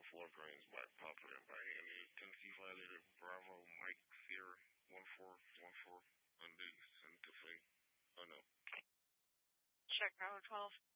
Buffalo Brains by Papa and by Andy. Tennessee violated Bravo Mike Sierra 1414 on the Santa Fe. Oh no. Check Bravo 12.